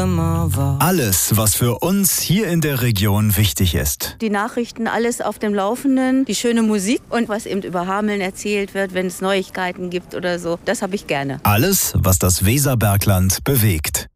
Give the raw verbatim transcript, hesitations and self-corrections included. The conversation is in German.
Mama war. Alles, was für uns hier in der Region wichtig ist. Die Nachrichten, alles auf dem Laufenden, die schöne Musik und was eben über Hameln erzählt wird, wenn es Neuigkeiten gibt oder so. Das habe ich gerne. Alles, was das Weserbergland bewegt.